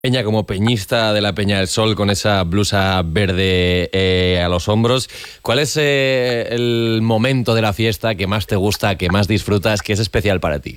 Peña, como peñista de la Peña del Sol, con esa blusa verde a los hombros, ¿cuál es el momento de la fiesta que más te gusta, que más disfrutas, que es especial para ti?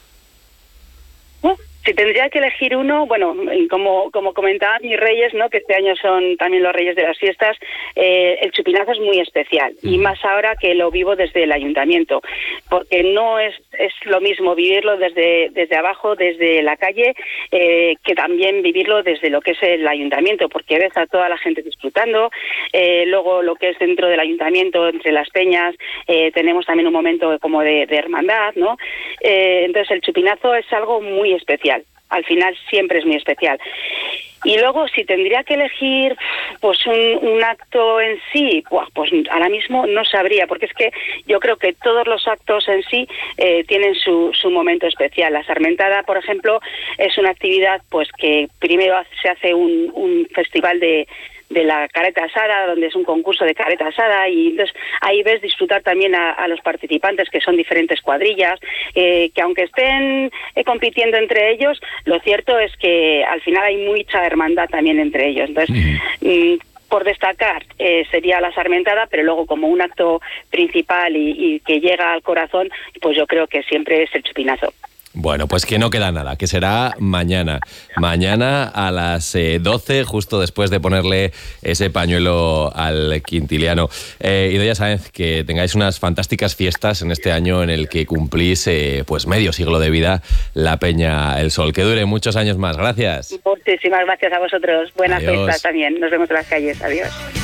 Si tendría que elegir uno, bueno, como comentaban mis reyes, ¿no?, que este año son también los reyes de las fiestas, el chupinazo es muy especial, y más ahora que lo vivo desde el ayuntamiento, porque no es lo mismo vivirlo desde abajo, desde la calle, que también vivirlo desde lo que es el ayuntamiento, porque ves a toda la gente disfrutando, luego lo que es dentro del ayuntamiento, entre las peñas, tenemos también un momento como de hermandad, ¿no? Entonces el chupinazo es algo muy especial. Al final siempre es muy especial. Y luego, si tendría que elegir pues un acto en sí, pues ahora mismo no sabría, porque es que yo creo que todos los actos en sí tienen su momento especial. La Sarmentada, por ejemplo, es una actividad pues que primero se hace un festival de la careta asada, donde es un concurso de careta asada, y entonces ahí ves disfrutar también a los participantes, que son diferentes cuadrillas, que aunque estén compitiendo entre ellos, lo cierto es que al final hay mucha hermandad también entre ellos. Entonces, por destacar, sería la Sarmentada, pero luego como un acto principal y que llega al corazón, pues yo creo que siempre es el chupinazo. Bueno, pues que no queda nada, que será mañana. Mañana a las 12, justo después de ponerle ese pañuelo al quintiliano. Idoia Sáenz, que tengáis unas fantásticas fiestas en este año en el que cumplís pues medio siglo de vida la Peña El Sol. Que dure muchos años más. Gracias. Muchísimas gracias a vosotros. Buenas Adiós. fiestas también. Nos vemos en las calles. Adiós.